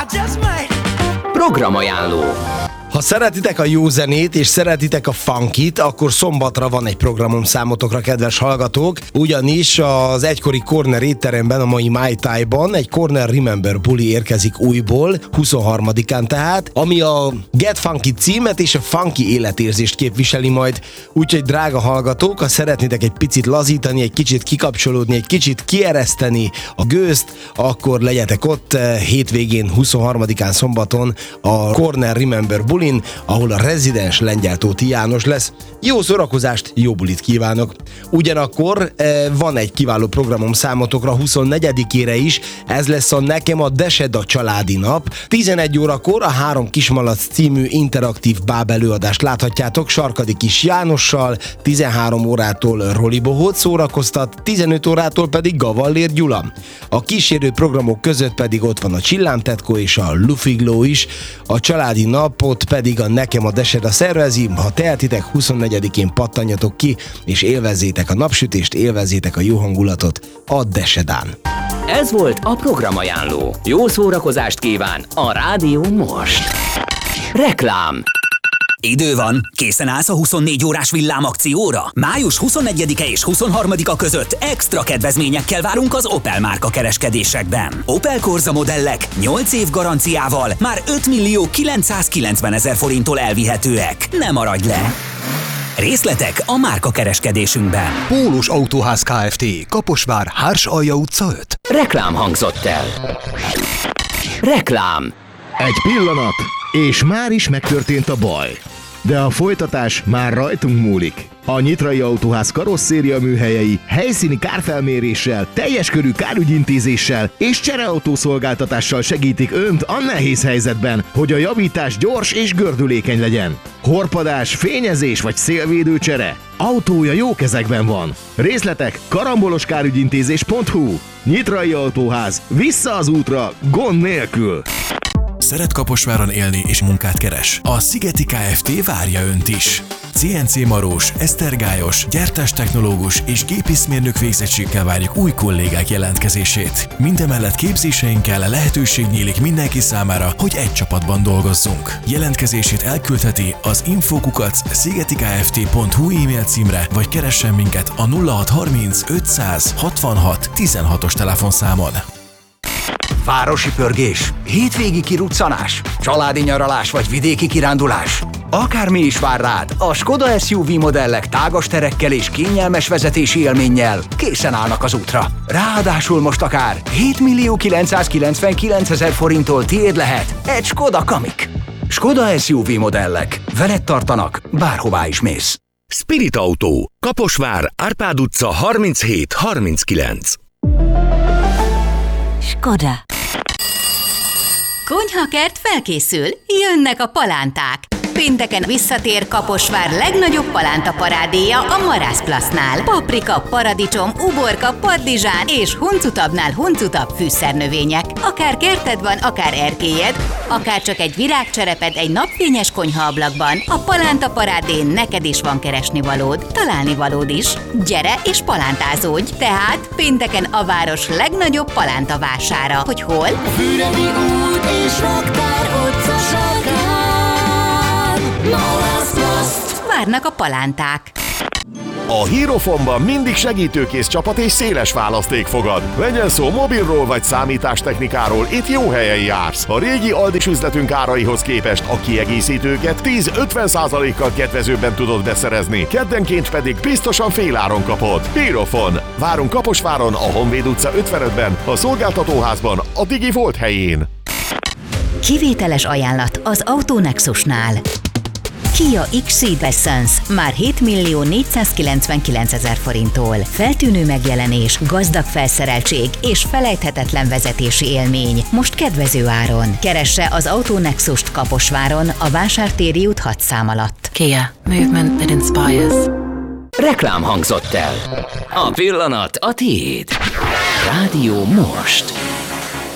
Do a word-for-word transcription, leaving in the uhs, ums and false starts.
Programajánló. Ha szeretitek a jó zenét és szeretitek a funkit, akkor szombatra van egy programom számotokra, kedves hallgatók, ugyanis az egykori Corner étteremben, a mai Mai Tai-ban egy Corner Remember buli érkezik újból, huszonharmadikán tehát, ami a Get Funky címet és a funky életérzést képviseli majd. Úgyhogy drága hallgatók, ha szeretnétek egy picit lazítani, egy kicsit kikapcsolódni, egy kicsit kiereszteni a gőzt, akkor legyetek ott hétvégén, huszonharmadikán szombaton a Corner Remember bulin, ahol a rezidens Lengyel Tóti János lesz. Jó szórakozást, jó bulit kívánok! Ugyanakkor e, van egy kiváló programom számotokra huszonnegyedikére is, ez lesz a Nekem a Deseda családi nap. tizenegy órakor a Három Kismalac című interaktív báb előadást láthatjátok Sarkadi Kis Jánossal, tizenhárom órától Roli Bohóc szórakoztat, tizenöt órától pedig Gavallér Gyula. A kísérő programok között pedig ott van a Csillámtetkó és a Lufigló is, a családi napot pedig a Nekem a Deseda szervezi. Ha tehetitek, huszonnegyedikén pattanjatok ki, és élvezzétek a napsütést, élvezzétek a jó hangulatot a Desedán. Ez volt a Programajánló. Jó szórakozást kíván a Rádió most. Reklám. Idő van, készen állsz a huszonnégy órás villámakcióra? május huszonnegyedike és huszonharmadika között extra kedvezményekkel várunk az Opel márka kereskedésekben. Opel Corsa modellek nyolc év garanciával már ötmillió kilencszázkilencvenezer forinttól elvihetőek. Ne maradj le! Részletek a márka kereskedésünkben. Pólus Autóház Kft. Kaposvár, Hársalja utca öt. Reklám hangzott el. Reklám. Egy pillanat, és már is megtörtént a baj. De a folytatás már rajtunk múlik. A Nyitrai Autóház karosszéria műhelyei helyszíni kárfelméréssel, teljes körű kárügyintézéssel és csereautószolgáltatással segítik Önt a nehéz helyzetben, hogy a javítás gyors és gördülékeny legyen. Horpadás, fényezés vagy szélvédő csere? Autója jó kezekben van. Részletek karamboloskárügyintézés pont hu. Nyitrai Autóház. Vissza az útra, gond nélkül. Szeret Kaposváron élni és munkát keres? A Szigeti Kft. Várja Önt is. cé en cé marós, esztergályos, gyártástechnológus és gépészmérnök végzettséggel várjuk új kollégák jelentkezését. Mindemellett képzéseinkkel lehetőség nyílik mindenki számára, hogy egy csapatban dolgozzunk. Jelentkezését elküldheti az info kukac szigetikft pont hu e-mail címre, vagy keressen minket a nulla hat harminc ötszáz hatvanhat tizenhatos telefonszámon. Városi pörgés, hétvégi kiruccanás, családi nyaralás vagy vidéki kirándulás. Akármi is vár rád, a Skoda es u vé modellek tágas terekkel és kényelmes vezetési élménnyel készen állnak az útra. Ráadásul most akár hétmillió kilencszázkilencvenkilencezer forinttól tiéd lehet egy Skoda Kamiq. Skoda es u vé modellek. Veled tartanak, bárhová is mész. Spirit Autó. Kaposvár, Árpád utca harminchét harminckilenc. Skoda. Konyhakert felkészül, jönnek a palánták. Pénteken visszatér Kaposvár legnagyobb palánta parádéja a Marászplasznál. Paprika, paradicsom, uborka, padlizsán és huncutabbnál huncutabb fűszernövények. Akár kerted van, akár erkélyed, akár csak egy virágcsereped egy napfényes konyhaablakban, a palánta parádén neked is van keresnivalód, találnivalód is. Gyere és palántázódj! Tehát pénteken a város legnagyobb palánta vására. Hogy hol? A Füredi út és Raktár utca sarkán. Várnak a palánták. A Hierophonban mindig segítőkész csapat és széles választék fogad. Legyen szó mobilról vagy számítástechnikáról, itt jó helyen jársz. A régi Aldis üzletünk áraihoz képest a kiegészítőket tíz-ötven százalékkal kedvezőbben tudod beszerezni, keddenként pedig biztosan féláron kapod. Hierophon. Várunk Kaposváron, a Honvéd utca ötvenötben, a szolgáltatóházban, a Digi Volt helyén. Kivételes ajánlat az Autonexusnál. Kia X-Ceed Essence már hétmillió négyszázkilencvenkilencezer forinttól. Feltűnő megjelenés, gazdag felszereltség és felejthetetlen vezetési élmény. Most kedvező áron. Keresse az Autonexust Kaposváron a Vásártéri út hat szám alatt. Kia. Movement that inspires. Reklám hangzott el. A pillanat a tiéd. Rádió most.